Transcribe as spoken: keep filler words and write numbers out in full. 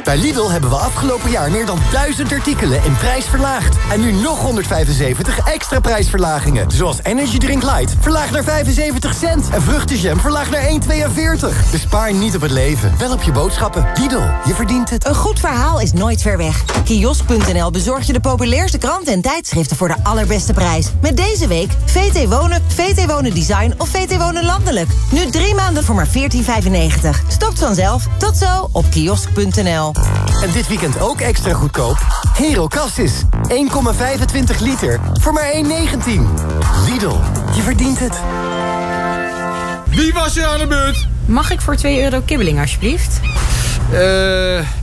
Bij Lidl hebben we afgelopen jaar meer dan duizend artikelen in prijs verlaagd. En nu nog honderdvijfenzeventig extra prijsverlagingen. Zoals Energy Drink Light, verlaagd naar vijfenzeventig cent. En vruchtenjam, verlaagd naar één komma tweeënveertig. Bespaar niet op het leven, wel op je boodschappen. Lidl, je verdient het. Een goed verhaal is nooit ver weg. Kiosk punt n l bezorgt je de populairste kranten en tijdschriften voor de allerbeste prijs. Met deze week V T Wonen, V T Wonen Design of V T Wonen Landelijk. Nu drie maanden voor maar veertien vijfennegentig. Stopt vanzelf. Tot zo op kiosk punt n l. En dit weekend ook extra goedkoop. Hero Cassis. één komma vijfentwintig liter voor maar één komma negentien. Lidl, je verdient het. Wie was er aan de beurt? Mag ik voor twee euro kibbeling, alsjeblieft? Eh... Uh...